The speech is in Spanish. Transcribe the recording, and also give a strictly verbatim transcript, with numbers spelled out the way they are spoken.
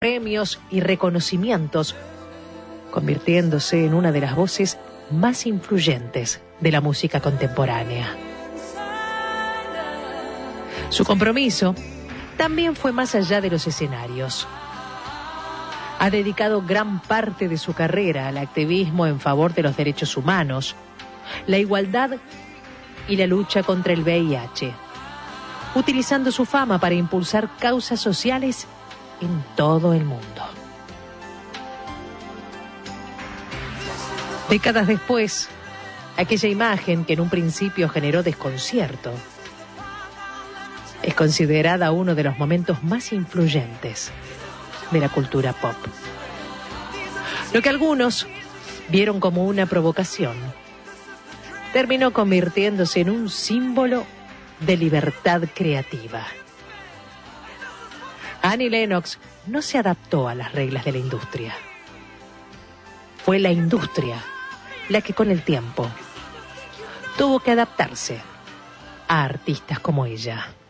premios y reconocimientos, convirtiéndose en una de las voces más influyentes de la música contemporánea. Su compromiso también fue más allá de los escenarios. Ha dedicado gran parte de su carrera al activismo en favor de los derechos humanos, la igualdad y la lucha contra el V I H, utilizando su fama para impulsar causas sociales en todo el mundo. Décadas después, aquella imagen que en un principio generó desconcierto es considerada uno de los momentos más influyentes de la cultura pop. Lo que algunos vieron como una provocación terminó convirtiéndose en un símbolo de libertad creativa. Annie Lennox no se adaptó a las reglas de la industria. Fue la industria la que con el tiempo tuvo que adaptarse a artistas como ella.